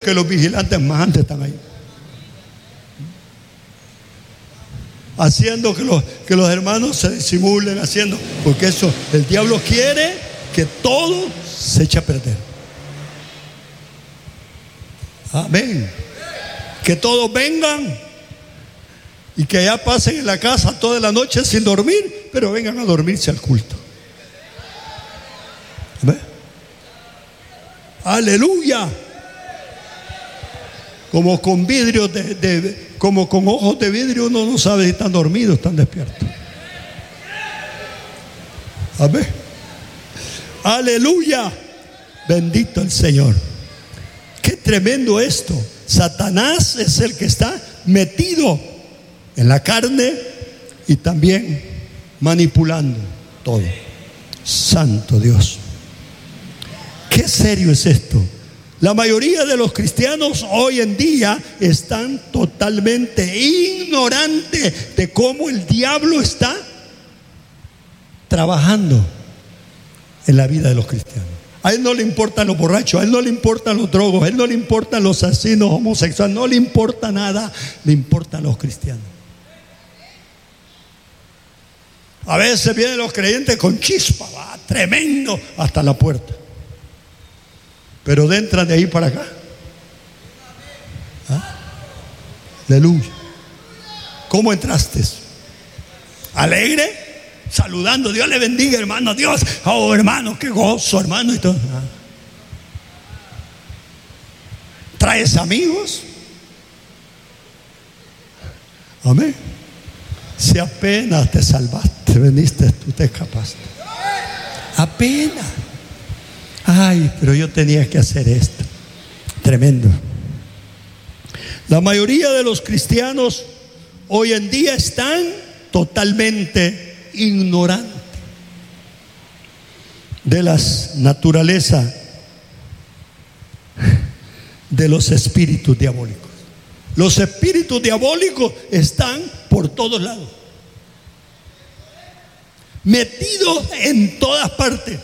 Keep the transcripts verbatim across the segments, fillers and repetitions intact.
que los vigilantes más antes están ahí. Haciendo que los, que los hermanos se disimulen, haciendo, porque eso, el diablo quiere que todo se eche a perder. Amén. Que todos vengan y que ya pasen en la casa toda la noche sin dormir, pero vengan a dormirse al culto. Amén. Aleluya. Como con vidrios de, de como con ojos de vidrio, uno no sabe si están dormidos o están despiertos. Amén. Aleluya. Bendito el Señor. Qué tremendo esto. Satanás es el que está metido en la carne y también manipulando todo. Santo Dios. Qué serio es esto. La mayoría de los cristianos hoy en día están totalmente ignorantes de cómo el diablo está trabajando en la vida de los cristianos. A él no le importan los borrachos, a él no le importan los drogos, a él no le importan los asesinos homosexuales, no le importa nada, le importan los cristianos. A veces vienen los creyentes con chispa, va tremendo hasta la puerta. Pero entran de ahí para acá. ¿Ah? Aleluya. ¿Cómo entraste? ¿Alegre? Saludando. Dios le bendiga, hermano. Dios. Oh, hermano, qué gozo, hermano. Y todo. ¿Ah? ¿Traes amigos? Amén. Si apenas te salvaste, veniste, tú te escapaste. Apenas. Ay, pero yo tenía que hacer esto. Tremendo. La mayoría de los cristianos hoy en día están totalmente ignorantes de las naturalezas de los espíritus diabólicos. Los espíritus diabólicos están por todos lados, metidos en todas partes.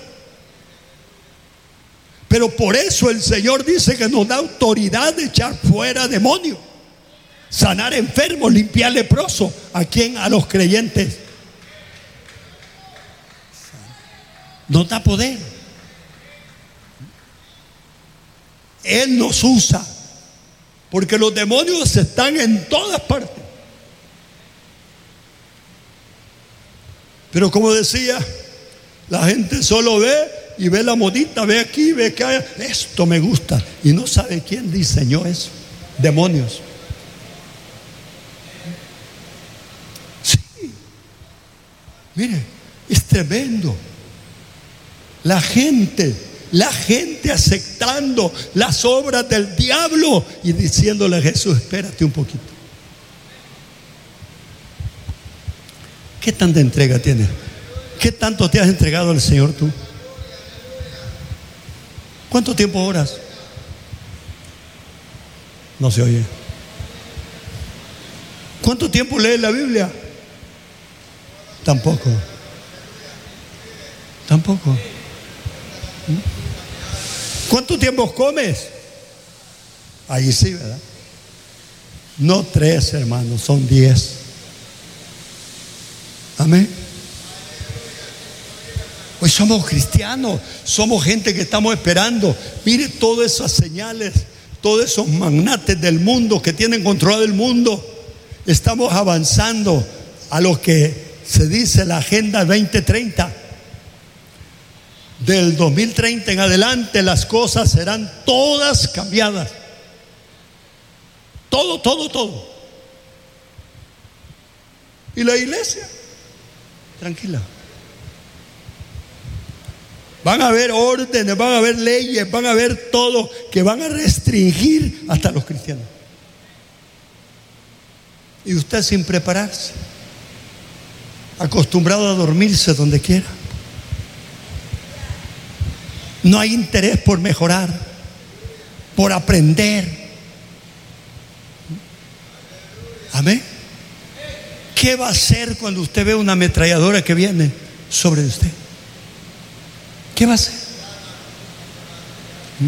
Pero por eso el Señor dice que nos da autoridad de echar fuera demonios, sanar enfermos, limpiar leprosos. ¿A quién? A los creyentes. Nos da poder. Él nos usa, porque los demonios están en todas partes. Pero como decía, la gente solo ve y ve la modita, ve aquí, ve que hay, esto me gusta, y no sabe quién diseñó eso. Demonios. Sí. Mire, es tremendo. La gente, la gente aceptando las obras del diablo y diciéndole a Jesús, espérate un poquito. ¿Qué tanta entrega tienes? ¿Qué tanto te has entregado al Señor tú? ¿Cuánto tiempo oras? No se oye. ¿Cuánto tiempo lees la Biblia? Tampoco. Tampoco. ¿Cuánto tiempo comes? Ahí sí, ¿verdad? No tres, hermanos, son diez. Amén. Hoy somos cristianos, somos gente que estamos esperando. Mire todas esas señales, todos esos magnates del mundo que tienen controlado el mundo. Estamos avanzando a lo que se dice la Agenda veinte treinta. Del dos mil treinta en adelante las cosas serán todas cambiadas. Todo, todo, todo. Y la iglesia, tranquila. Van a haber órdenes, van a haber leyes, van a haber todo que van a restringir hasta los cristianos. Y usted sin prepararse, acostumbrado a dormirse donde quiera. No hay interés por mejorar, por aprender. Amén. ¿Qué va a hacer cuando usted ve una ametralladora que viene sobre usted? ¿Qué va a hacer?